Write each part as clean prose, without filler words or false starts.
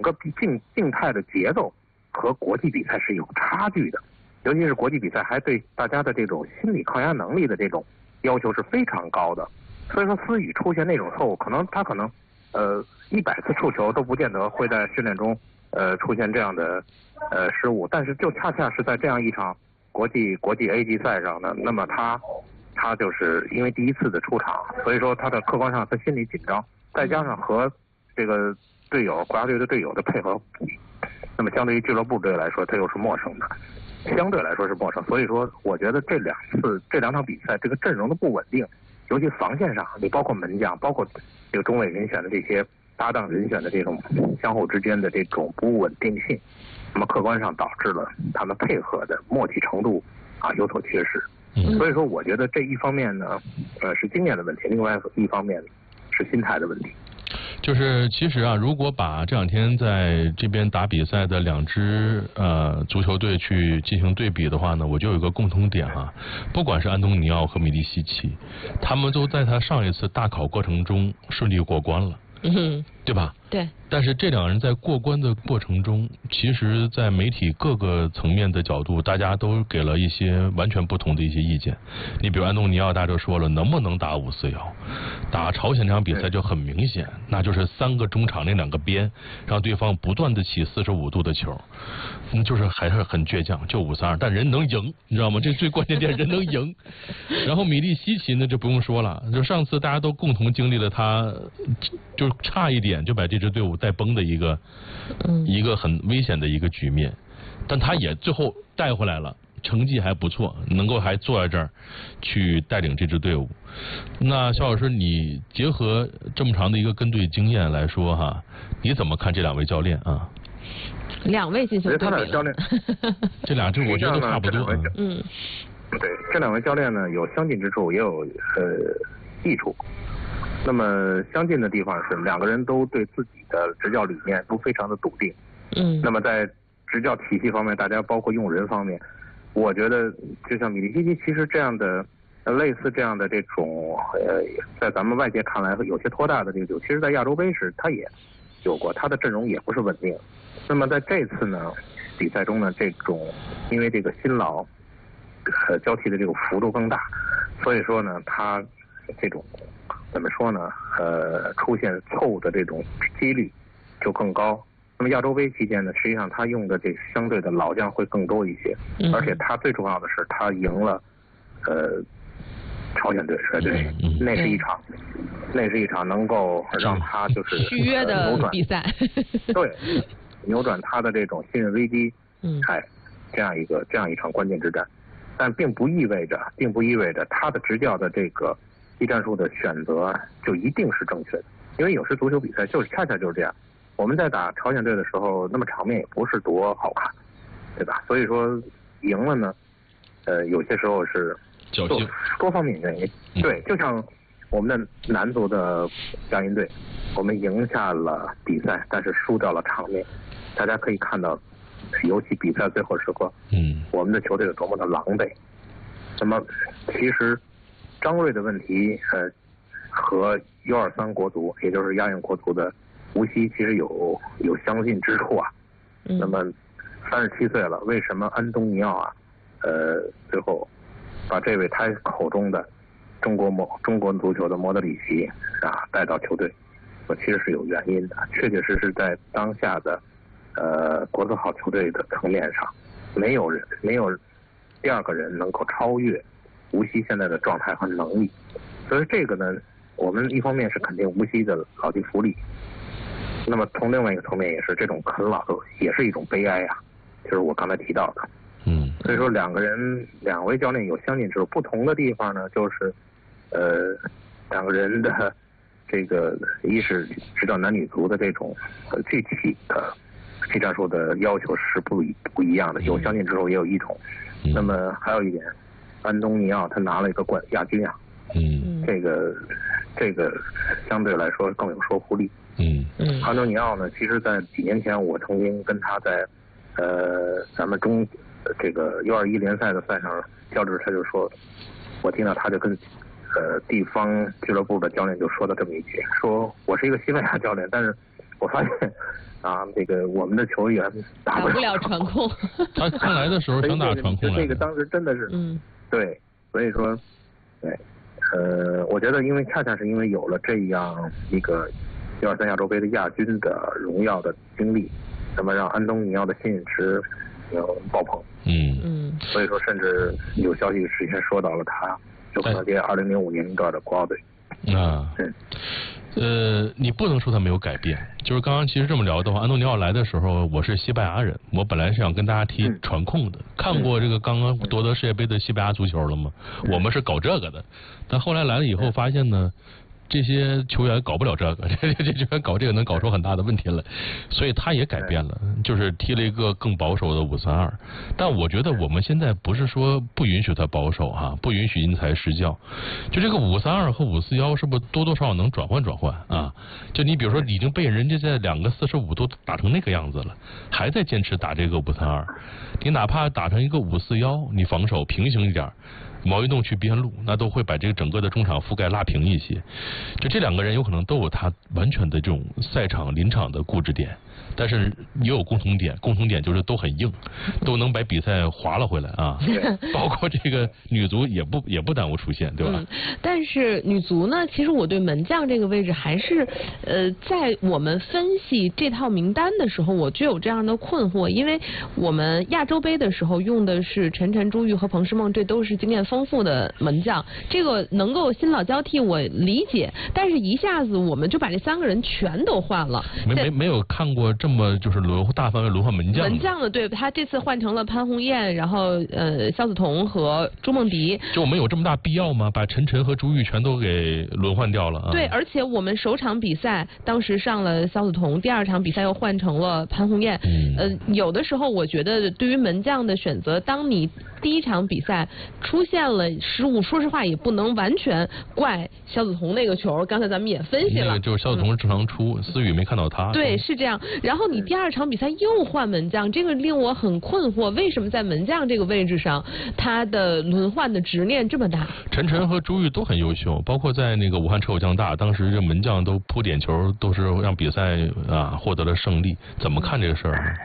个静态的节奏和国际比赛是有差距的，尤其是国际比赛还对大家的这种心理抗压能力的这种要求是非常高的。所以说思雨出现那种错误，他可能100次触球都不见得会在训练中出现这样的失误，但是就恰恰是在这样一场国际 A 级赛上呢，那么他就是因为第一次的出场，所以说他的客观上他心理紧张，再加上和这个队友国家队的队友的配合，那么相对于俱乐部队来说他又是陌生的，相对来说是陌生，所以说我觉得这两场比赛这个阵容的不稳定，尤其防线上，你包括门将，包括这个中卫人选的这些搭档人选的这种相互之间的这种不稳定性，那么客观上导致了他们配合的默契程度有所缺失。所以说我觉得这一方面呢是经验的问题，另外一方面是心态的问题。 就是其实如果把这两天在这边打比赛的2支足球队去进行对比的话呢，我就有一个共同点不管是安东尼奥和米利西奇，他们都在他上一次大考过程中顺利过关了，对吧？ 对。 但是这两人在过关的过程中，其实在媒体各个层面的角度，大家都给了一些完全不同的一些意见。你比如安东尼奥，大家都说了能不能打5-4-1，打朝鲜这场比赛就很明显，那就是3个中场那2个边让对方不断的起45度的球，就是还是很倔强，就5-3-2，但人能赢，你知道吗？这最关键点，人能赢。然后米利西奇呢就不用说了，就上次大家都共同经历了他就差一点就把这支队伍带崩的一个很危险的一个局面，但他也最后带回来了，成绩还不错，能够还坐在这儿去带领这支队伍。那肖老师，你结合这么长的一个跟队经验来说你怎么看这2位教练 2位进行对比了。 教练这俩就我觉得都差不多。 对，这2位教练呢有相近之处，也有异处。那么相近的地方是2个人都对自己的执教理念都非常的笃定。那么在执教体系方面，大家包括用人方面，我觉得就像米利西奇其实这样的类似这样的这种在咱们外界看来有些拖大的这个，其实在亚洲杯时他也有过，他的阵容也不是稳定。那么在这次呢比赛中呢，这种因为这个新老交替的这个幅度更大，所以说呢他这种怎么说呢出现错误的这种几率就更高。那么亚洲杯期间呢，实际上他用的这相对的老将会更多一些，而且他最重要的是他赢了朝鲜队，那是一场能够让他就是续约的比赛， 对，扭转他的这种信任危机，这样一场关键之战。但并不意味着他的执教的这个技战术的选择就一定是正确的，因为有时足球比赛恰恰就是这样。我们在打朝鲜队的时候，那么场面也不是多好看，对吧？所以说赢了呢，有些时候是多方面原因。对，就像我们的男足的亚运队，我们赢下了比赛，但是输掉了场面。大家可以看到，尤其比赛最后时刻，我们的球队有多么的狼狈。那么其实张睿的问题和U23国足，也就是亚运国足的无锡其实有相近之处那么37岁了，为什么安东尼奥最后把这位他口中的中国足球的莫德里奇带到球队，其实是有原因的。确确实实在当下的国字号球队的层面上，没有第2个人能够超越无锡现在的状态和能力。所以这个呢，我们一方面是肯定无锡的老骥伏枥，那么从另外一个层面也是这种啃老的也是一种悲哀就是我刚才提到的。所以说2位教练有相近之处，不同的地方呢就是2个人的这个一是指导男女足的这种具体的技战术的要求是不一样的，有相近之处也有异同。那么还有一点，安东尼奥他拿了一个亚军这个相对来说更有说服力。安东尼奥呢，其实在几年前我曾经跟他在咱们这个U21联赛的赛上交流，他就说，我听到他就跟地方俱乐部的教练就说了这么一句，说我是一个西班牙教练，但是我发现这个我们的球员打不了传控。 他刚来的时候想打传控来这个当时真的是，对，所以说，对，我觉得恰恰是因为有了这样一个123亚洲杯的亚军的荣耀的经历，那么让安东尼奥的信值爆棚。所以说，甚至有消息之前说到了他有可能接2005年的国奥队。 你不能说他没有改变，就是刚刚其实这么聊的话，安东尼奥来的时候，我是西班牙人，我本来是想跟大家提传控的。看过这个刚刚夺得世界杯的西班牙足球了吗？我们是搞这个的，但后来来了以后发现呢，这些球员搞不了这个，这球员搞这个能搞出很大的问题来，所以他也改变了，就是踢了一个更保守的5-3-2。但我觉得我们现在不是说不允许他保守不允许因材施教，就这个5-3-2和5-4-1是不是多多少少能转换啊？就你比如说已经被人家在2个45都打成那个样子了，还在坚持打这个5-3-2，你哪怕打成一个5-4-1，你防守平行一点，毛一动去边路，那都会把这个整个的中场覆盖拉平一些。就这2个人有可能都有他完全的这种赛场临场的固执点，但是也有共同点就是都很硬，都能把比赛划了回来啊。包括这个女足也不耽误出现，对吧？ 但是女足呢，其实我对门将这个位置还是在我们分析这套名单的时候，我就有这样的困惑，因为我们亚洲杯的时候用的是陈晨、朱玉和彭诗梦，这都是经验丰富的门将，这个能够新老交替我理解，但是一下子我们就把这3个人全都换了。 没有看过这么就是大范围轮换门将的，对，他这次换成了潘虹艳，然后肖梓彤和朱梦迪。 就我们有这么大必要吗？把陈晨和朱玉全都给轮换掉了啊？ 对，而且我们首场比赛当时上了肖梓彤，第2场比赛又换成了潘虹艳。有的时候我觉得对于门将的选择，当你第1场比赛出现了失误，说实话也不能完全怪肖梓彤那个球，刚才咱们也分析了， 那个就是肖梓彤正常出，思雨没看到他。 对，是这样。然后你第2场比赛又换门将，这个令我很困惑，为什么在门将这个位置上，他的轮换的执念这么大？ 陈晨和朱玉都很优秀，包括在那个武汉车手江大，当时这门将都扑点球，都是让比赛获得了胜利。怎么看这个事儿？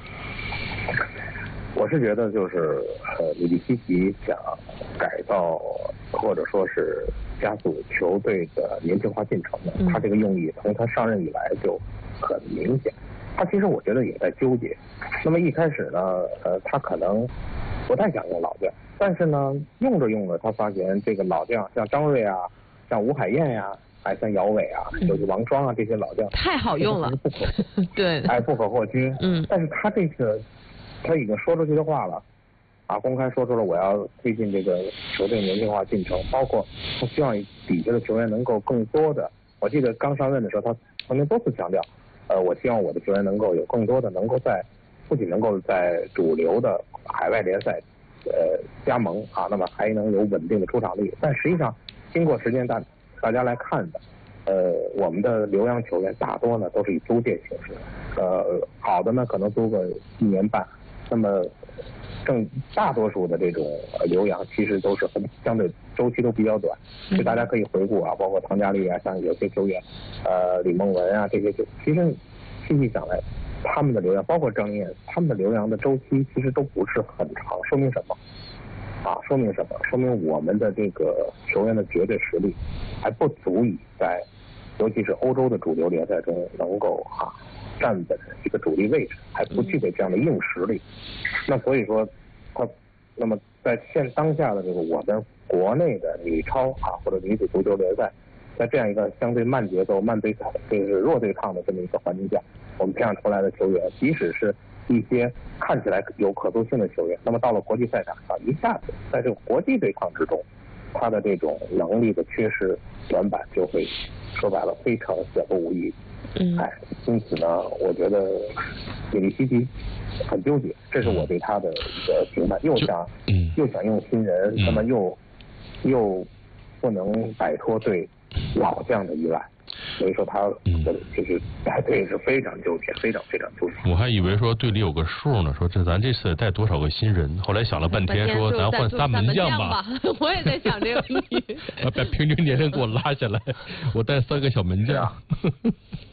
我是觉得就是米利西奇想改造或者说是加速球队的年轻化进程的，他这个用意从他上任以来就很明显。他其实我觉得也在纠结。那么一开始呢，他可能不太想用老将，但是呢，用着用着，他发现这个老将像张睿啊，像吴海燕呀，像姚伟啊，就是王霜啊，这些老将太好用了，对， 不可或缺。但是他这次他已经说出去的话了。公开说出了我要推进这个球队年轻化进程，包括他希望底下的球员能够更多的。我记得刚上任的时候，他曾经多次强调，我希望我的球员能够有更多的能够不仅能够在主流的海外联赛加盟那么还能有稳定的出场率。但实际上，经过时间大家来看的，我们的留洋球员大多呢都是以租借形式，好的呢可能租个1年半，那么大多数的这种留洋其实都是相对周期都比较短，所以大家可以回顾包括唐佳丽啊，像有些球员，李梦雯啊这些，其实细细想来，他们的留洋包括张燕，他们的留洋的周期其实都不是很长，说明什么？说明什么？说明我们的这个球员的绝对实力还不足以在，尤其是欧洲的主流联赛中能够站稳一个主力位置，还不具备这样的硬实力。那所以说，那么在当下的这个我们国内的女超或者女子足球联赛，在这样一个相对慢节奏、就是弱对抗的这么一个环境下，我们培养出来的球员，即使是一些看起来有可塑性的球员，那么到了国际赛场上，一下子在这个国际对抗之中，他的这种能力的缺失、短板就会说白了非常显不无疑。因此呢，我觉得米利西奇很纠结，这是我对他的一个评判，又想用新人，那么又不能摆脱对老将的依赖，所以说他就是带队是非常纠结，非常非常纠结。 我还以为说队里有个数呢，说咱这次带多少个新人，后来想了半天说咱换3门将吧。 我也在想这个问题。 把平均年龄给我拉下来，我带3个小门将。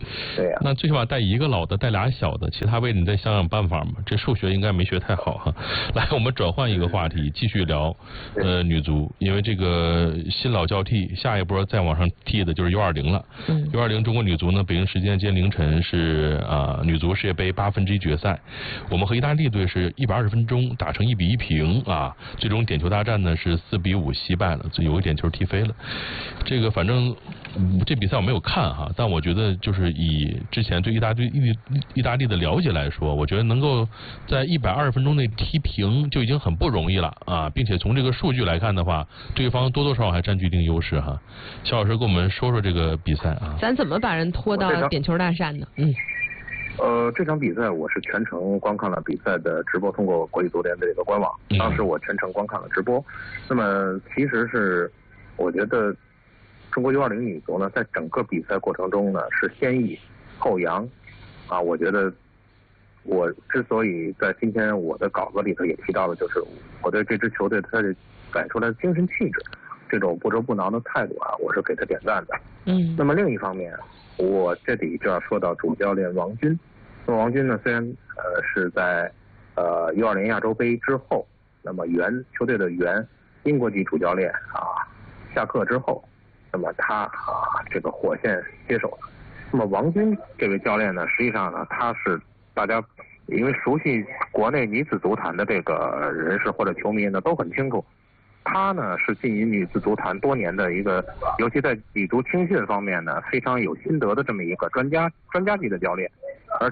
对呀。 那最起码带一个老的，带俩小的，其他位置你再想想办法嘛。这数学应该没学太好哈。来，我们转换一个话题，继续聊女足，因为这个新老交替，下一波再往上踢的就是 U20 了。U20 中国女足呢，北京时间今天凌晨是女足世界杯1/8决赛，我们和意大利队是120分钟打成1-1平啊，最终点球大战呢是4-5惜败了，有个点球踢飞了。这个反正这比赛我没有看哈，但我觉得就是以之前对意大利的了解来说，我觉得能够在120分钟内踢平就已经很不容易了啊，并且从这个数据来看的话，对方多多少少还占据一定优势哈。肖老师跟我们说说这个比赛啊。 咱怎么把人拖到点球大战呢？ 这场比赛我是全程观看了比赛的直播，通过国际足联的这个官网，当时我全程观看了直播。那么其实是我觉得中国U20女足呢，在整个比赛过程中呢是先抑后扬啊。我觉得我之所以在今天我的稿子里头也提到了，就是我对这支球队它的摆出来的精神气质，这种不折不挠的态度啊，我是给他点赞的。那么另一方面，我这里就要说到主教练王军。那么王军呢，虽然是在U20亚洲杯之后，那么球队的英国籍主教练下课之后，那么他这个火线接手了。那么王军这位教练呢，实际上呢，他是大家因为熟悉国内女子足坛的这个人士或者球迷呢都很清楚，他呢是浸淫女子足坛多年的一个，尤其在女足青训方面呢非常有心得的这么一个专家级的教练，而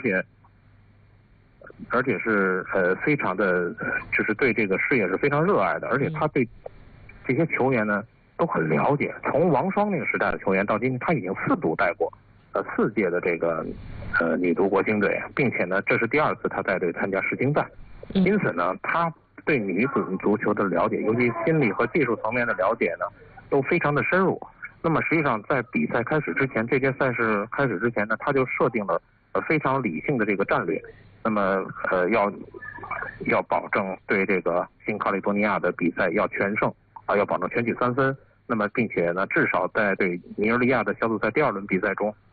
且是非常的，就是对这个事业是非常热爱的，而且他对这些球员呢都很了解。从王霜那个时代的球员到今天，他已经4度带过4届的这个女足国青队，并且呢这是第2次他带队参加世青赛，因此呢他对女子足球的了解，尤其心理和技术层面的了解呢都非常的深入。那么实际上在比赛开始之前，这届赛事开始之前呢，他就设定了非常理性的这个战略。那么要保证对这个新卡利多尼亚的比赛要全胜要保证全取3分。那么并且呢，至少在对尼日利亚的小组赛第2轮比赛中，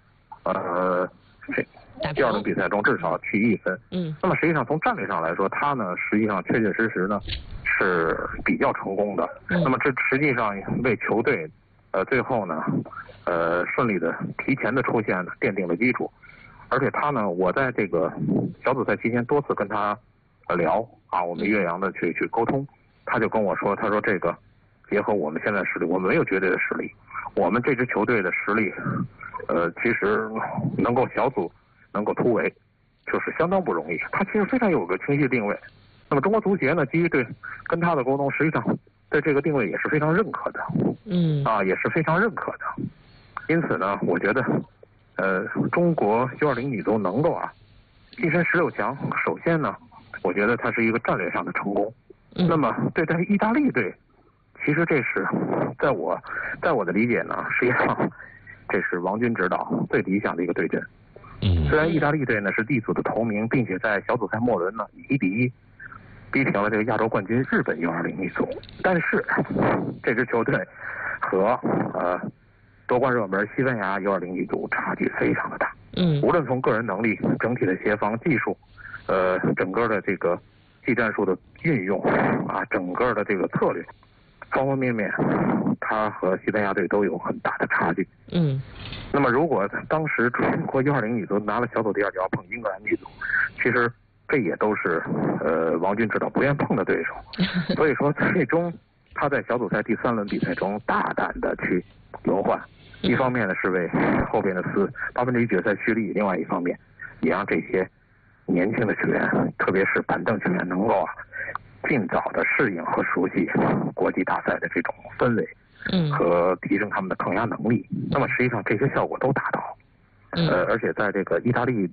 第2轮比赛中至少取1分。那么实际上从战略上来说，他呢实际上确实呢是比较成功的。那么这实际上为球队最后呢顺利的提前的出现奠定了基础。而且他呢，我在这个小组赛期间多次跟他聊我们岳阳的去沟通，他就跟我说，他说这个结合我们现在实力，我们没有绝对的实力，我们这支球队的实力其实能够小组能够突围就是相当不容易，他其实非常有个清晰的定位。那么中国足协呢，基于跟他的沟通，实际上对这个定位也是非常认可的，也是非常认可的。因此呢，我觉得中国U20女足能够跻身16强，首先呢，我觉得它是一个战略上的成功。那么对待意大利队，其实这是在我的理解呢，实际上这是王军指导最理想的一个对阵。虽然意大利队呢是D组的头名，并且在小组赛末轮呢以1-1逼平了这个亚洲冠军日本U20女足，但是这支球队和夺冠热门西班牙U20女足差距非常的大。无论从个人能力、整体的协防、技术，整个的这个技战术的运用整个的这个策略，方方面面，他和西班牙队都有很大的差距。那么如果当时中国U20女足拿了小组第2，就要碰英格兰女足，其实这也都是王军指导不愿碰的对手。所以说最终他在小组赛第3轮比赛中大胆的去轮换，一方面呢是为后边的1/8决赛蓄力，另外一方面也让这些年轻的球员，特别是板凳球员能够尽早的适应和熟悉国际大赛的这种氛围，和提升他们的抗压能力。那么实际上这些效果都达到。而且在这个意大利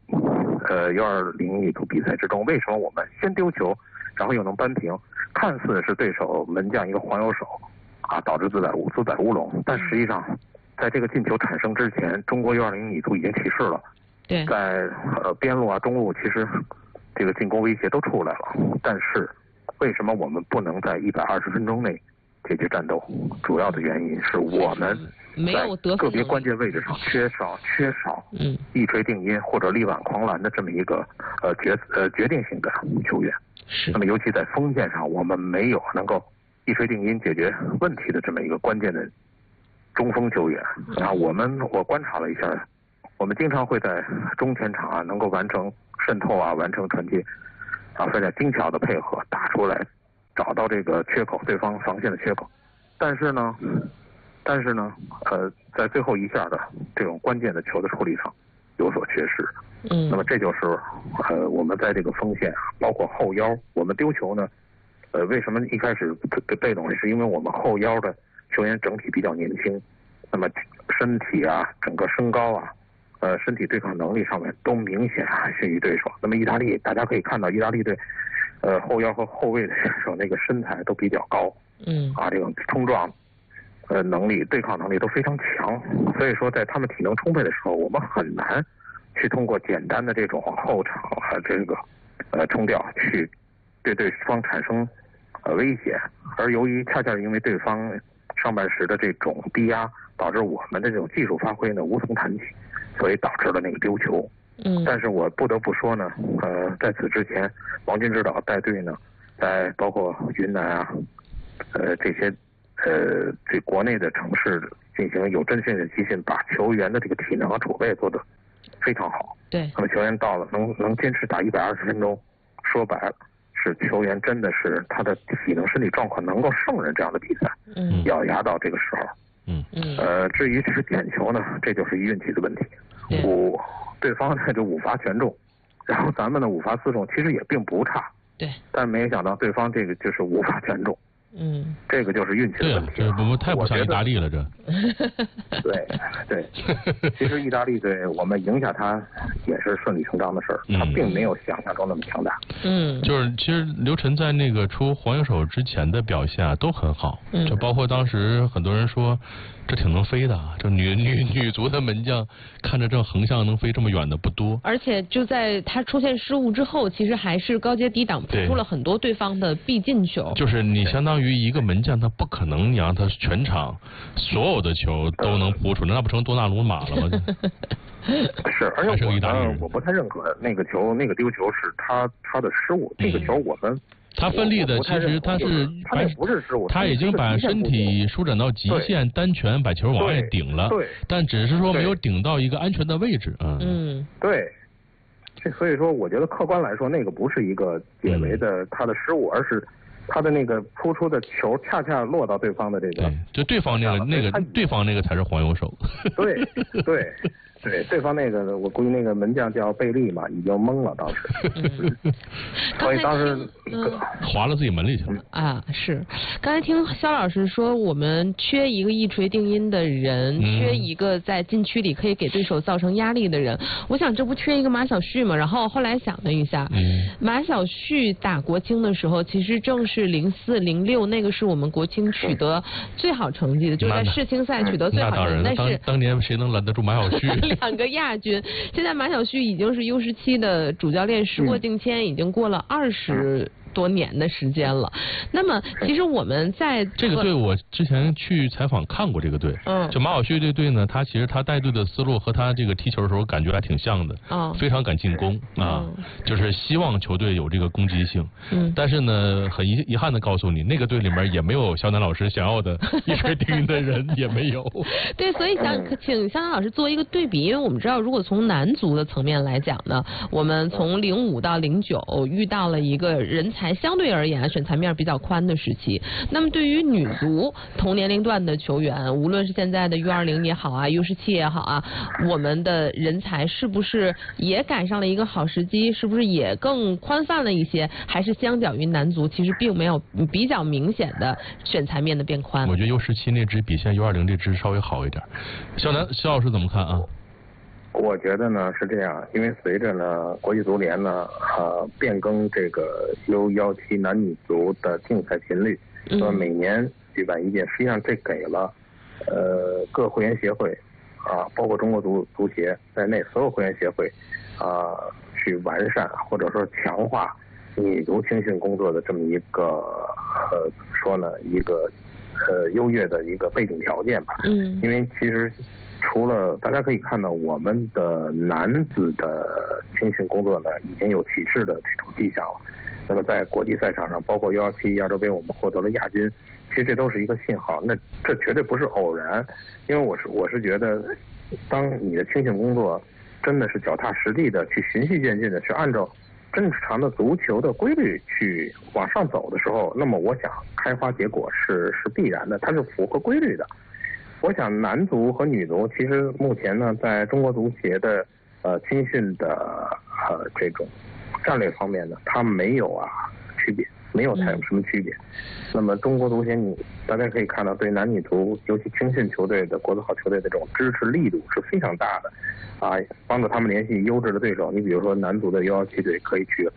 U20女足比赛之中，为什么我们先丢球，然后又能扳平？看似是对手门将一个黄油手导致自摆乌龙，但实际上在这个进球产生之前，中国U20女足已经起势了。在边路中路，其实这个进攻威胁都出来了，但是为什么我们不能在120分钟内解决战斗，主要的原因是我们在个别关键位置上缺少一锤定音或者力挽狂澜的这么一个决定性的球员。那么尤其在锋线上，我们没有能够一锤定音解决问题的这么一个关键的中锋球员。然后我观察了一下，我们经常会在中前场啊能够完成渗透啊，完成传接啊，非常精巧的配合打出来，找到这个缺口，对方防线的缺口。但是呢，在最后一下的这种关键的球的处理上有所缺失。那么这就是我们在这个锋线包括后腰，我们丢球呢，为什么一开始被动，是因为我们后腰的球员整体比较年轻，那么身体啊，整个身高啊，身体对抗能力上面都明显逊于对手。那么意大利，大家可以看到意大利队，后腰和后卫的选手那个身材都比较高，这种冲撞能力、对抗能力都非常强，所以说在他们体能充沛的时候，我们很难去通过简单的这种后场这个冲吊去对对方产生威胁。而由于恰恰因为对方上半时的这种逼压，导致我们的这种技术发挥呢无从谈起，所以导致了那个丢球。但是我不得不说呢，在此之前，王军指导带队呢，在包括云南啊，这些对国内的城市进行有针线的集训，把球员的这个体能和储备做得非常好。 对， 那么球员到了能坚持打120分钟，说白了是球员真的是他的体能身体状况能够胜任这样的比赛，咬牙到这个时候。至于是点球呢，这就是运气的问题。对方的就5罚全中，然后咱们的5罚4中，其实也并不差。 对， 但没想到对方这个就是5罚全中。这个就是运气的问题。 对，我们太不像意大利了，这。对， 其实意大利队我们赢下他也是顺理成章的事儿，他并没有想象中那么强大。 就是其实刘晨在那个出黄油手之前的表现都很好，就包括当时很多人说这挺能飞的，这女足的门将看着这横向能飞这么远的不多。 而且就在他出现失误之后，其实还是高阶低档扑出了很多对方的必进球。 就是你相当于一个门将，他不可能你让他全场所有的球都能扑出来，那不成多纳鲁马了吗？ 是，而且我不太认可那个球，那个丢球是他的失误。这个球我们他奋力的，其实他不是失误， 他已经把身体舒展到极限，单拳把球往外顶了，但只是说没有顶到一个安全的位置。 对。所以说，我觉得客观来说，那个不是一个解围的他的失误，而是他的那个扑出的球恰恰落到对方的这个， 就对方对方那个才是黄油手。 对方那个，我估计那个门将叫贝利嘛，已经懵了当时。所以当时划了自己门里去了。 是。刚才听肖老师说，我们缺一个一锤定音的人，缺一个在禁区里可以给对手造成压力的人。我想这不缺一个马晓旭吗？然后后来想了一下，马晓旭打国青的时候，其实正是04、06，那个是我们国青取得最好成绩的，就是在世青赛取得最好成绩。但是当年谁能拦得住马晓旭 ？2个亚军，现在马晓旭已经是U17的主教练，时过境迁，已经过了20多年的时间了。那么其实我们在这个队，我之前去采访看过这个队，就马晓旭这队呢，他其实他带队的思路和他这个踢球的时候感觉还挺像的，非常敢进攻就是希望球队有这个攻击性。但是呢，很遗憾的告诉你，那个队里面也没有肖楠老师想要的一锤定音的人，也没有。 对，所以想请肖楠老师做一个对比，因为我们知道，如果从男足的层面来讲呢，我们从05到09遇到了一个人才相对而言选材面比较宽的时期。那么对于女足同年龄段的球员，无论是现在的U20也好啊，U17也好啊，我们的人才是不是也赶上了一个好时机？是不是也更宽泛了一些？还是相较于男足，其实并没有比较明显的选材面的变宽？ 我觉得U17那支比现在U20这支稍微好一点。肖老师怎么看啊？ 我觉得呢是这样，因为随着呢国际足联呢变更这个 U17男女足的竞赛频率，说每年举办一届，实际上这给了各会员协会包括中国足协在内所有会员协会去完善或者说强化女足青训工作的这么一个说呢一个优越的一个背景条件吧。因为其实除了大家可以看到，我们的男子的青训工作呢已经有起势的这种迹象了。那么在国际赛场上，包括117亚洲杯，我们获得了亚军，其实这都是一个信号。那这绝对不是偶然，因为我是觉得，当你的青训工作真的是脚踏实地的去循序渐进的去按照正常的足球的规律去往上走的时候，那么我想开花结果是必然的，它是符合规律的。我想男足和女足其实目前呢，在中国足协的青训的这种战略方面呢，它没有区别，没有太有什么区别。那么中国足协大家可以看到，对男女足尤其青训球队的国字号球队的这种支持力度是非常大的帮助他们联系优质的对手。你比如说男足的117队可以去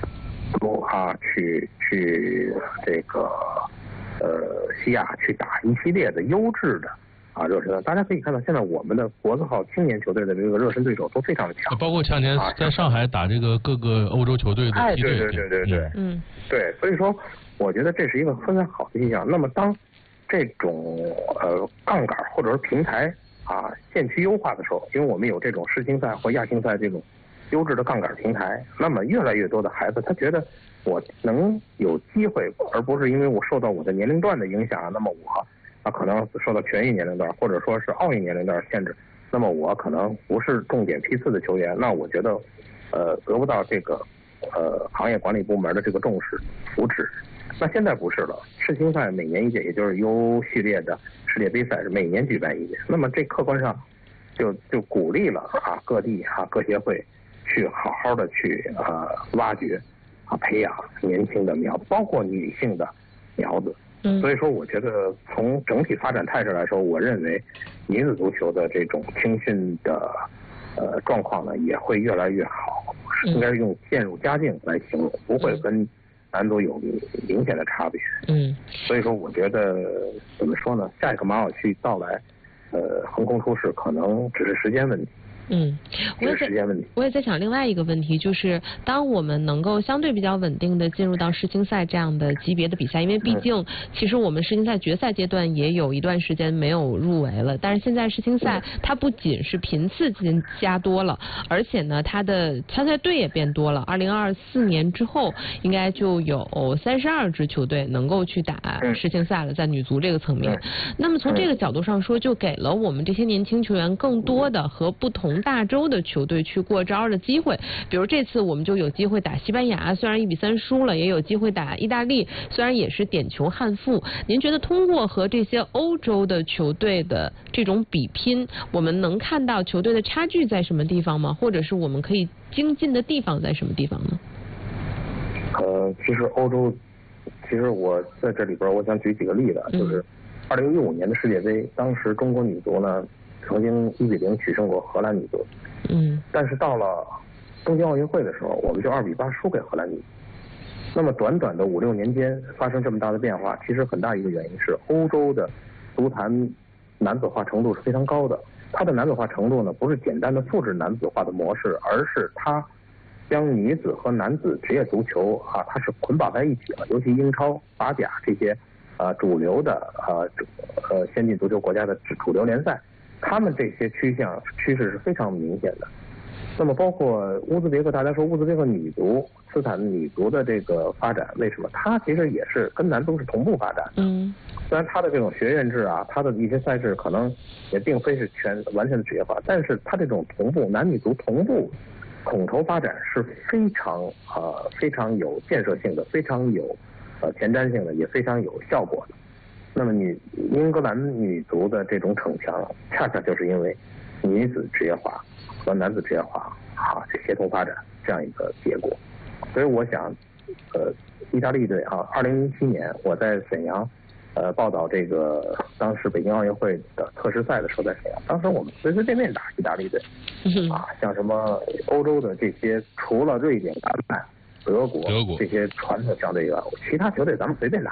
去这个西亚去打一系列的优质的热身。大家可以看到，现在我们的国字号青年球队的这个热身对手都非常的强， 包括前年在上海打这个各个欧洲球队的梯队。 对，所以说我觉得这是一个非常好的现象。那么当这种杠杆或者是平台渐趋优化的时候，因为我们有这种世青赛或亚青赛这种优质的杠杆平台，那么越来越多的孩子他觉得我能有机会，而不是因为我受到我的年龄段的影响，那么我可能受到全域年龄段或者说是奥运年龄段限制，那么我可能不是重点批次的球员，那我觉得得不到这个行业管理部门的这个重视扶持。那现在不是了，世青赛每年一届，也就是优序列的世界杯赛是每年举办一届，那么这客观上就鼓励了各地各协会去好好的去挖掘培养年轻的苗子，包括女性的苗子。所以说我觉得从整体发展态势来说，我认为女子足球的这种青训的状况呢也会越来越好，应该是用渐入佳境来形容，不会跟男足有明显的差别。所以说我觉得怎么说呢，下一个马尔去到来横空出世可能只是时间问题。 我也在想另外一个问题，就是当我们能够相对比较稳定的进入到世青赛这样的级别的比赛，因为毕竟其实我们世青赛决赛阶段也有一段时间没有入围了，但是现在世青赛它不仅是频次加多了，而且呢它的参赛队也变多了。2024年之后应该就有32支球队能够去打世青赛了，在女足这个层面。那么从这个角度上说，就给了我们这些年轻球员更多的和不同大洲的球队去过招的机会。比如这次我们就有机会打西班牙，虽然1-3输了，也有机会打意大利，虽然也是点球憾负。您觉得通过和这些欧洲的球队的这种比拼，我们能看到球队的差距在什么地方吗？或者是我们可以精进的地方在什么地方呢？ 其实欧洲，其实我在这里边我想举几个例子，就是2015年的世界杯，当时中国女足呢曾经1-0取胜过荷兰女足，但是到了东京奥运会的时候，我们就2-8输给荷兰女足。那么短短的5-6年间发生这么大的变化，其实很大一个原因是欧洲的足坛男子化程度是非常高的。它的男子化程度呢，不是简单的复制男子化的模式，而是它将女子和男子职业足球它是捆绑在一起了。尤其英超、法甲这些主流的先进足球国家的主流联赛，他们这些趋势是非常明显的。那么包括乌兹别克，大家说乌兹别克女足、斯坦女足的这个发展，为什么？它其实也是跟男足是同步发展的。虽然它的这种学院制它的一些赛事可能也并非是完全的职业化，但是它这种同步男女足同步统筹发展是非常有建设性的，非常有前瞻性的，也非常有效果的。那么英格兰女足的这种逞强，恰恰就是因为女子职业化和男子职业化这协同发展这样一个结果。所以我想意大利队2017年我在沈阳报道这个当时北京奥运会的测试赛的时候，在沈阳，当时我们随随便便打意大利队像什么欧洲的这些除了瑞典、丹麦、德国这些传统强队以外，其他球队咱们随便打，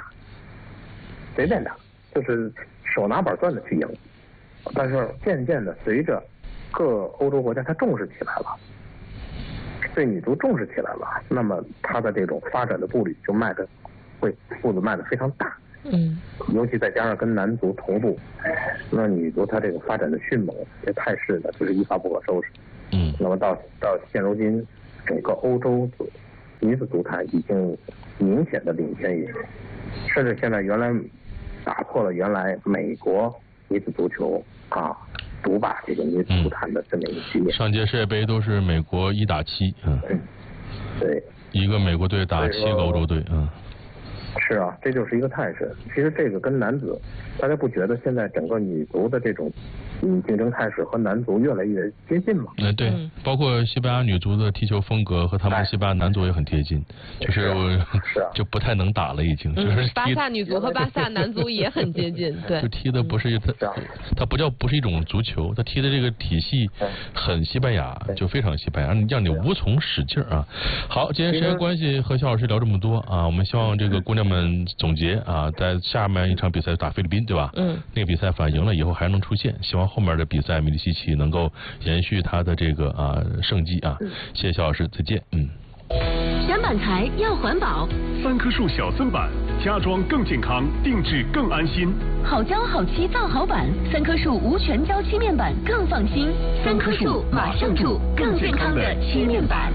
就是手拿板攥的去赢。但是渐渐的随着各欧洲国家它重视起来了，对女足重视起来了，那么它的这种发展的步履就步子迈得非常大。 尤其再加上跟男足同步，那女足她这个发展的迅猛，这态势呢就是一发不可收拾。那么到现如今，整个欧洲女子足坛已经明显的领先于，甚至现在原来打破了原来美国女子足球独霸这个女子足坛的这么一个局面。 上届世界杯都是美国1打7， 对， 一个美国队打7个欧洲队， 是啊，这就是一个态势。其实这个跟男子，大家不觉得现在整个女足的这种竞争态势和男足越来越接近吗？ 对，包括西班牙女足的踢球风格和他们西班牙男足也很贴近，就是就不太能打了，已经就是巴萨女足和巴萨男足也很接近，对， 就踢的不是它不是一种足球，它踢的这个体系很西班牙，就非常西班牙，让你无从使劲啊。好，今天时间关系和肖老师聊这么多啊，我们希望这个姑娘们总结啊，在下面一场比赛打菲律宾，对吧？那个比赛反赢了以后还能出线，希望后面的比赛米利西奇能够延续他的这个胜绩啊。谢谢肖老师，再见。 选板材要环保，3棵树小森板，家装更健康，定制更安心。好胶好漆造好板，3棵树无全胶漆面板更放心。3棵树马上住更健康的漆面板。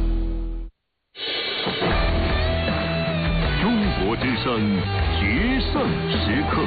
中国之声决胜时刻。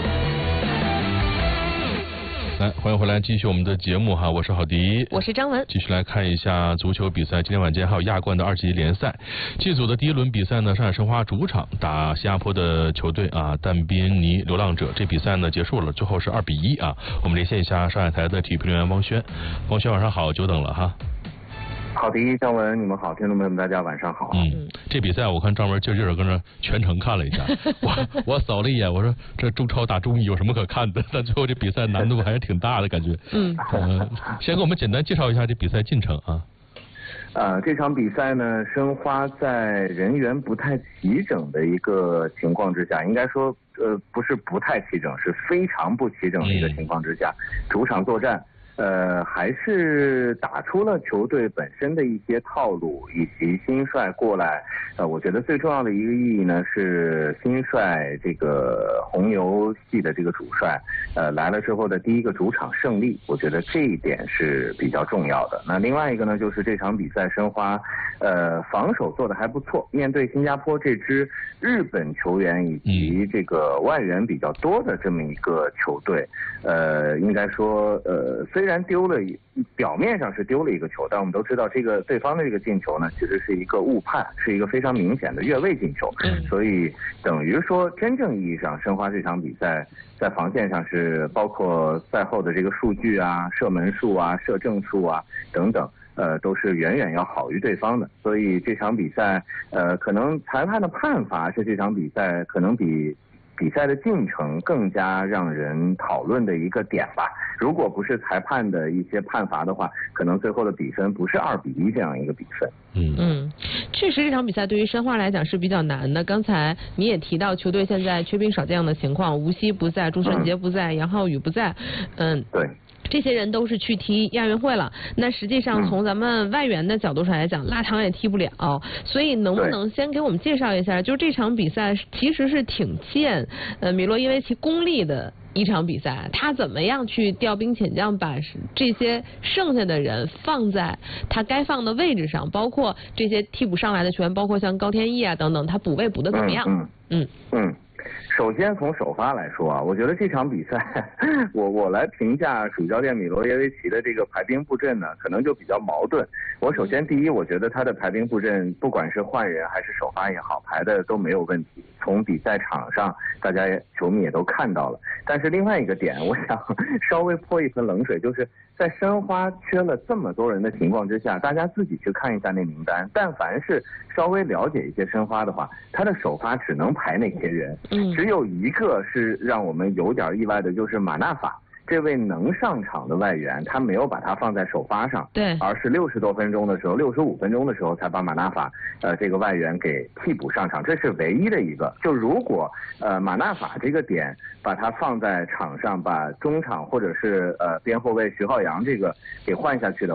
来，欢迎回来，继续我们的节目哈，我是郝迪， 我是张文， 继续来看一下足球比赛。今天晚间还有亚冠的2级联赛，G组的第1轮比赛呢，上海申花主场打新加坡的球队但宾尼流浪者，这比赛呢结束了，最后是2比1啊。我们连线一下上海台的体育评论员汪轩，汪轩晚上好，久等了哈。 好的，张文，你们好，听众朋友们，大家晚上好。 这比赛我看张文劲儿跟着全程看了一下，我扫了一眼，我说这中超打中乙有什么可看的？但最后这比赛难度还是挺大的感觉。先给我们简单介绍一下这比赛进程啊。 这场比赛呢，申花在人员不太齐整的一个情况之下，应该说不是不太齐整，是非常不齐整的一个情况之下，主场作战。还是打出了球队本身的一些套路，以及新帅过来。我觉得最重要的一个意义呢，是新帅这个红牛系的这个主帅，来了之后的第一个主场胜利，我觉得这一点是比较重要的。那另外一个呢，就是这场比赛申花，防守做得还不错，面对新加坡这支日本球员以及这个外援比较多的这么一个球队，应该说，虽然表面上是丢了一个球，但我们都知道这个对方的这个进球呢，其实是一个误判，是一个非常明显的越位进球。所以等于说真正意义上申花这场比赛在防线上是包括赛后的这个数据射门数射正数等等，都是远远要好于对方的。所以这场比赛可能裁判的判罚是这场比赛可能比赛的进程更加让人讨论的一个点吧。如果不是裁判的一些判罚的话，可能最后的比分不是2比1这样一个比分。 确实这场比赛对于申花来讲是比较难的。刚才你也提到球队现在缺兵少将的情况，吴曦不在，朱晨杰不在，杨浩宇不在， 对。 这些人都是去踢亚运会了，那实际上从咱们外援的角度上来讲，拉长也踢不了，所以能不能先给我们介绍一下，就这场比赛其实是挺见米洛耶维奇功力的一场比赛，他怎么样去调兵遣将，把这些剩下的人放在他该放的位置上，包括这些替补上来的球员，包括像高天意等等，他补位补的怎么样？ 首先从首发来说我觉得这场比赛，我来评价主教练米罗耶维奇的这个排兵布阵呢，可能就比较矛盾。我首先第一，我觉得他的排兵布阵，不管是换人还是首发也好，排的都没有问题。从比赛场上，大家球迷也都看到了。但是另外一个点，我想稍微泼一盆冷水，就是在申花缺了这么多人的情况之下，大家自己去看一下那名单，但凡是稍微了解一些申花的话，他的首发只能排那些人，只有一个是让我们有点意外的，就是马纳法这位能上场的外援，他没有把他放在首发上， 对， 而是60多分钟的时候，65分钟的时候才把马纳法这个外援给替补上场，这是唯一的一个。就如果马纳法这个点把他放在场上，把中场或者是边后卫徐浩洋这个给换下去的话，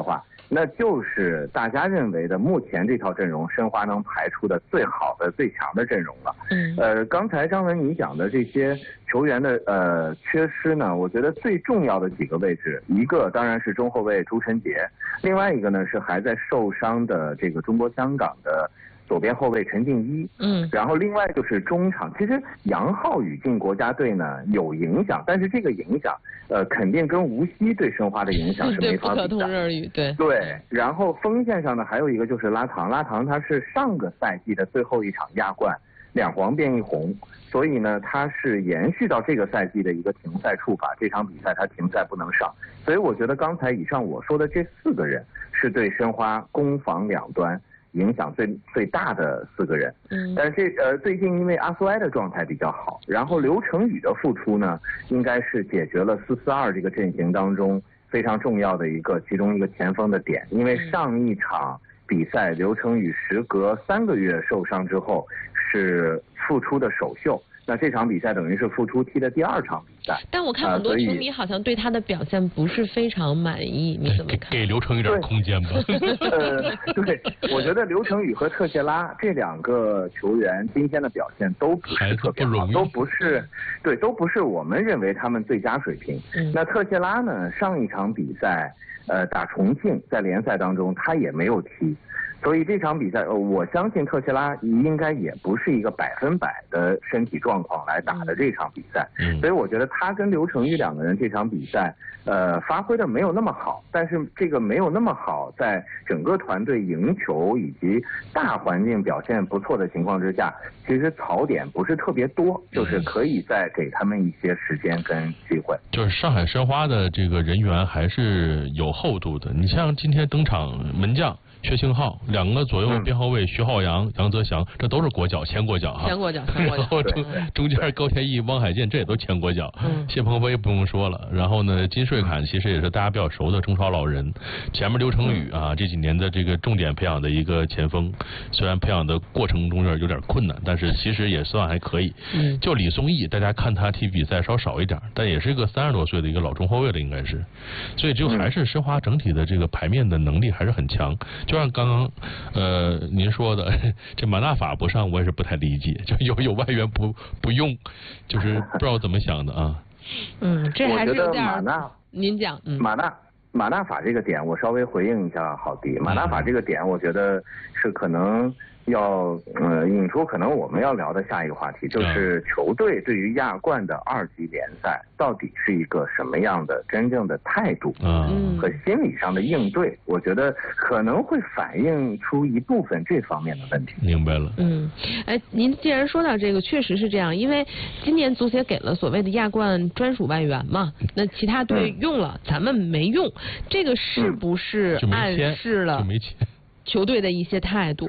那就是大家认为的目前这套阵容申花能排出的最好的、最强的阵容了。刚才张文你讲的这些球员的缺失呢，我觉得最重要的几个位置，一个当然是中后卫朱晨杰，另外一个呢是还在受伤的这个中国香港的左边后卫陈静一，然后另外就是中场，其实杨浩宇进国家队呢有影响，但是这个影响，肯定跟无锡对申花的影响是没法比的， 对，不可同日而语，对。 对，然后锋线上呢还有一个就是拉唐他是上个赛季的最后一场亚冠2黄变1红，所以呢他是延续到这个赛季的一个停赛处罚，这场比赛他停赛不能上，所以我觉得刚才以上我说的这4个人是对申花攻防两端影响最大的4个人。但是最近因为阿苏埃的状态比较好，然后刘成宇的复出呢，应该是解决了4-4-2这个阵型当中非常重要的其中一个前锋的点，因为上一场比赛刘成宇时隔3个月受伤之后是复出的首秀。那这场比赛等于是复出踢的第2场比赛， 但我看很多球迷好像对他的表现不是非常满意，你怎么看？ 给刘成宇点空间吧。 对，我觉得刘成宇和特谢拉这2个球员今天的表现都不是特别好，都不是我们认为他们最佳水平。那特谢拉呢，上一场比赛打重庆在联赛当中他也没有踢。所以这场比赛，我相信特谢拉应该也不是一个100%的身体状况来打的这场比赛。所以我觉得他跟刘成宇2个人这场比赛，发挥的没有那么好。但是这个没有那么好，在整个团队赢球以及大环境表现不错的情况之下，其实槽点不是特别多，就是可以再给他们一些时间跟机会。 就是上海申花的这个人员还是有厚度的。你像今天登场门将薛庆浩，2个左右边后卫徐浩洋、杨泽祥，这都是国脚，前国脚哈。 前国脚。 然后中间高天意、汪海建，这也都前国脚。谢鹏飞不用说了，然后呢，金顺凯其实也是大家比较熟的中超老人。前面刘成宇啊，这几年的这个重点培养的一个前锋，虽然培养的过程中有点困难，但是其实也算还可以。就李松义，大家看他踢比赛稍少一点，但也是一个30多岁的一个老中后卫了，应该是。所以就还是申花整体的这个排面的能力还是很强。就像刚刚您说的，这马纳法不上，我也是不太理解，就有外援不用，就是不知道怎么想的啊。 这还是有点。 您讲，马纳法这个点，我稍微回应一下郝迪。马纳法这个点，我觉得是可能要引出可能我们要聊的下一个话题，就是球队对于亚冠的2级联赛到底是一个什么样的真正的态度和心理上的应对，我觉得可能会反映出一部分这方面的问题。 明白了。 您既然说到这个，确实是这样，因为今年足协给了所谓的亚冠专属外援嘛，那其他队用了，咱们没用，这个是不是暗示了球队的一些态度？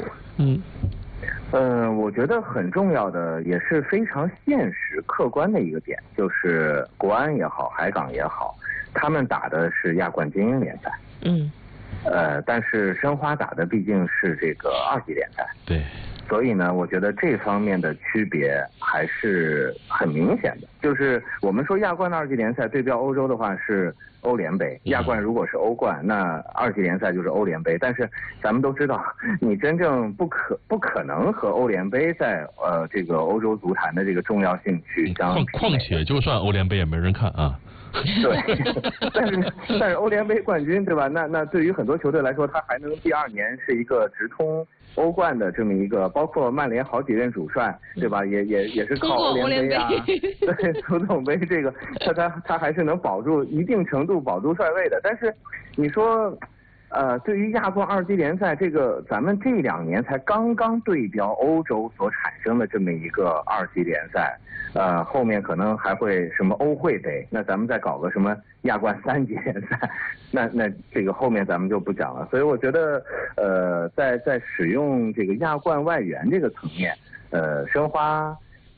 我觉得很重要的也是非常现实客观的一个点，就是国安也好，海港也好，他们打的是亚冠精英联赛。但是申花打的毕竟是这个2级联赛。 对。 所以呢，我觉得这方面的区别还是很明显的。就是我们说亚冠的2级联赛对标欧洲的话是欧联杯，亚冠如果是欧冠，那2级联赛就是欧联杯。但是咱们都知道，你真正不可能和欧联杯在这个欧洲足坛的这个重要性去相媲美。 况且就算欧联杯也没人看啊。 对，但是欧联杯冠军对吧？那对于很多球队来说，他还能第2年是一个直通欧冠的这么一个，包括曼联好几任主帅对吧？也是靠欧联杯啊，对，足总杯这个他还是能保住一定程度保住帅位的。但是你说对于亚冠2级联赛这个，咱们这2年才刚刚对标欧洲所产生的这么一个2级联赛，后面可能还会什么欧会杯，那咱们再搞个什么亚冠3级联赛，那这个后面咱们就不讲了。所以我觉得在使用这个亚冠外援这个层面，申花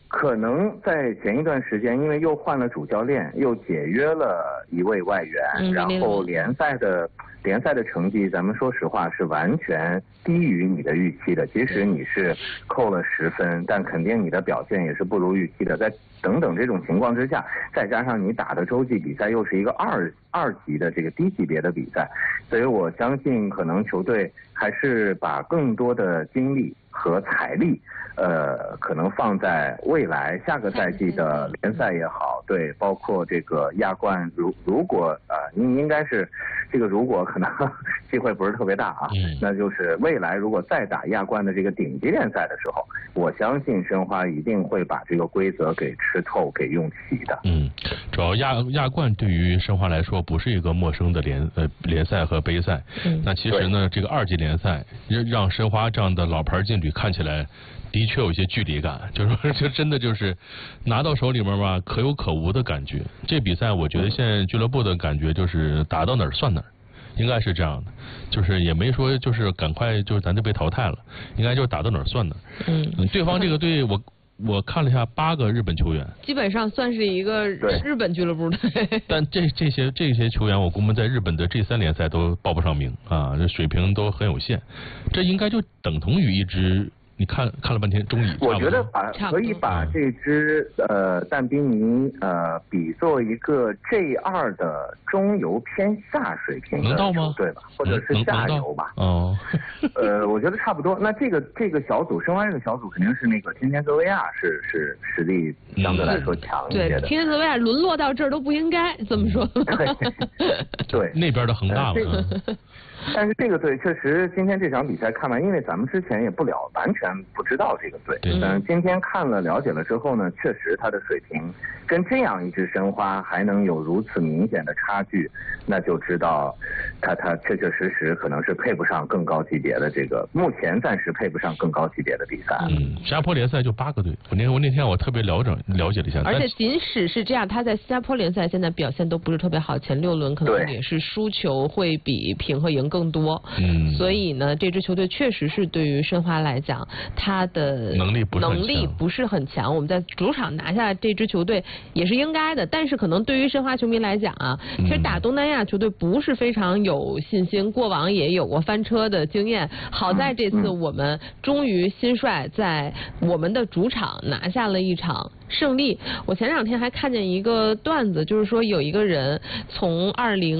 可能在前一段时间，因为又换了主教练，又解约了一位外援，然后联赛的成绩，咱们说实话是完全低于你的预期的。即使你是扣了10分，但肯定你的表现也是不如预期的。在等等这种情况之下，再加上你打的洲际比赛又是一个二级的这个低级别的比赛，所以我相信可能球队还是把更多的精力和财力可能放在未来下个赛季的联赛也好，对，包括这个亚冠，如果应该是这个如果可能机会不是特别大啊，那就是未来如果再打亚冠的这个顶级联赛的时候，我相信申花一定会把这个规则给吃透、给用齐的。 主要亚冠对于申花来说不是一个陌生的联赛和杯赛。那其实呢，这个2级联赛让申花这样的老牌劲旅看起来的确有一些距离感，就是说就真的就是拿到手里面吧，可有可无的感觉。这比赛我觉得现在俱乐部的感觉就是打到哪儿算哪儿，应该是这样的，就是也没说就是赶快就是咱就被淘汰了，应该就是打到哪儿算哪儿。对方这个队我看了一下，8个日本球员， 基本上算是一个日本俱乐部的。 但这些球员，我估摸在日本的G3联赛都报不上名啊，这水平都很有限。这应该就等同于一支。你看了半天中乙， 我觉得可以把这支但宾尼比作一个 J2 的中游偏下水平的球队吧，或者是下游吧。我觉得差不多。那这个小组，申花这个小组肯定是那个天天泽维亚是实力相对来说强一些的。 对，天天泽维亚沦落到这儿都不应该这么说。 对， 那边的恒大嘛。 但是这个队确实，今天这场比赛看完，因为咱们之前也完全不知道这个队，但是今天看了了解了之后呢，确实他的水平跟这样一支申花还能有如此明显的差距，那就知道他确实可能是配不上更高级别的这个，目前暂时配不上更高级别的比赛。 新加坡联赛就8个队，我那天我特别了解了一下， 而且即使是这样，他在新加坡联赛现在表现都不是特别好，前6轮可能也是输球会比平和赢更多。所以呢，这支球队确实是对于申花来讲，他的能力不是很强。我们在主场拿下这支球队也是应该的，但是可能对于申花球迷来讲啊，其实打东南亚球队不是非常有信心，过往也有过翻车的经验。好在这次我们终于新帅在我们的主场拿下了一场胜利。我前2天还看见一个段子，就是说有一个人从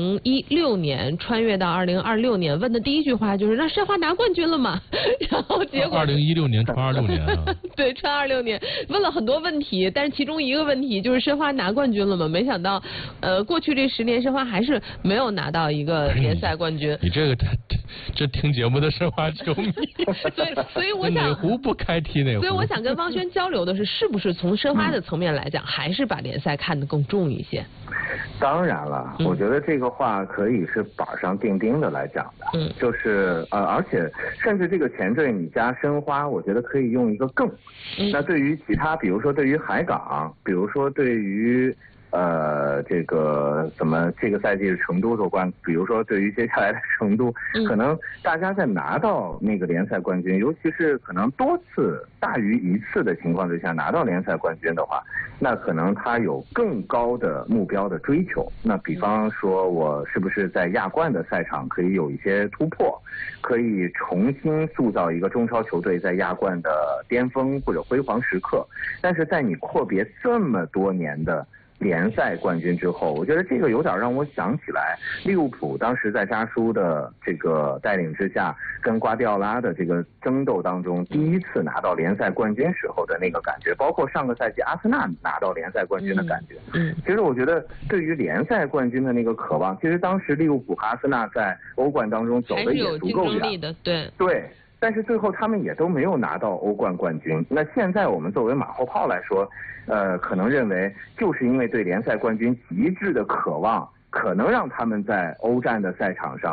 2016年穿越到2026年，问的第一句话就是那申花拿冠军了吗？然后结果 2016年穿26年啊。 对，穿26年，问了很多问题，但是其中一个问题就是申花拿冠军了吗？没想到过去这10年申花还是没有拿到一个联赛冠军。 你这听节目的申花球迷。 所以我想哪壶不开提哪壶。 所以我想跟汪轩交流的是不是从申花的层面来讲，还是把联赛看得更重一些？ 当然了，我觉得这个话可以是板上钉钉的来讲的，就是而且甚至这个前缀你加申花，我觉得可以用一个更。那对于其他，比如说对于海港，比如说对于这个怎么这个赛季的成都夺冠，比如说对于接下来的成都，可能大家在拿到那个联赛冠军，尤其是可能多次大于1次的情况之下拿到联赛冠军的话，那可能他有更高的目标的追求。那比方说我是不是在亚冠的赛场可以有一些突破，可以重新塑造一个中超球队在亚冠的巅峰或者辉煌时刻。但是在你阔别这么多年的联赛冠军之后，我觉得这个有点让我想起来利物浦当时在扎叔的这个带领之下跟瓜迪奥拉的这个争斗当中第一次拿到联赛冠军时候的那个感觉，包括上个赛季阿森纳拿到联赛冠军的感觉。其实我觉得对于联赛冠军的那个渴望，其实当时利物浦和阿森纳在欧冠当中走的也足够远的， 对，但是最后他们也都没有拿到欧冠冠军。那现在我们作为马后炮来说，可能认为就是因为对联赛冠军极致的渴望，可能让他们在欧战的赛场上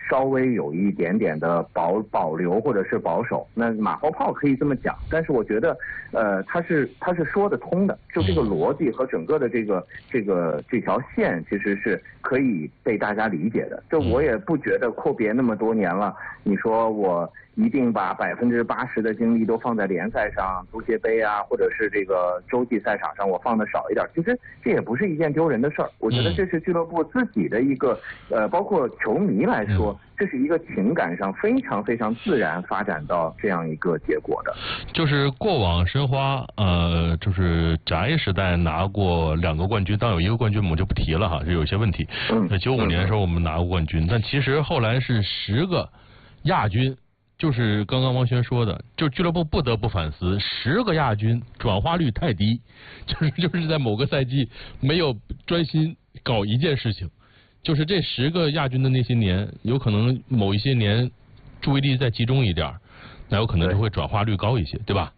稍微有一点点的保留或者是保守。那马后炮可以这么讲，但是我觉得他是说得通的，就这个逻辑和整个的这条线其实是可以被大家理解的。就我也不觉得阔别那么多年了，你说我一定把80%的精力都放在联赛上，足协杯啊，或者是这个洲际赛场上，我放的少一点。其实这也不是一件丢人的事儿，我觉得这是俱乐部自己的一个包括球迷来说，这是一个情感上非常非常自然发展到这样一个结果的。 就是过往申花就是翟时代拿过2个冠军，当有1个冠军我们就不提了哈，这有些问题。95年的时候我们拿过冠军，但其实后来是10个亚军。就是刚刚王璇说的，就俱乐部不得不反思，10个亚军转化率太低，就是在某个赛季没有专心搞一件事情，就是这10个亚军的那些年，有可能某一些年注意力再集中一点，那有可能就会转化率高一些，对吧？